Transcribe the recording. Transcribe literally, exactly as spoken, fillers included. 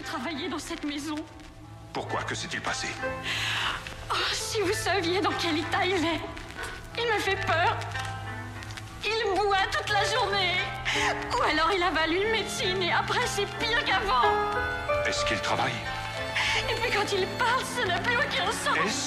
travaillé dans cette maison. Pourquoi? Que s'est-il passé? Oh, si vous saviez dans quel état il est. Il me fait peur. Il boit toute la journée. Ou alors il avale une médecine et après c'est pire qu'avant. Est-ce qu'il travaille? Et puis quand il parle, ça n'a plus aucun sens. Est-ce